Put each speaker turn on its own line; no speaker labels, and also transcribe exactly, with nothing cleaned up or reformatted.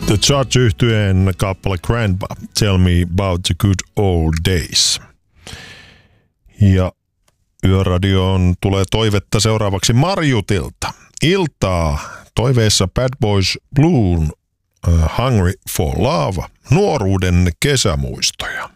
The Judge-yhtyeen kappale Grandpa, Tell Me About the Good Old Days. Ja Yöradioon tulee toivetta seuraavaksi Marjutilta. Iltaa toiveessa Bad Boys Blues, uh, Hungry for Love, nuoruuden kesämuistoja.